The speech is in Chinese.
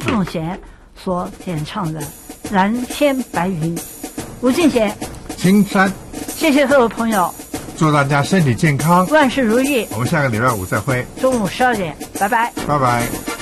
仲贤所演唱的《蓝天白云》。吴俊贤、 青山， 谢谢各位朋友， 祝大家身体健康， 万事如意。 我们下个礼拜五再会， 中午12点，拜拜， 拜拜。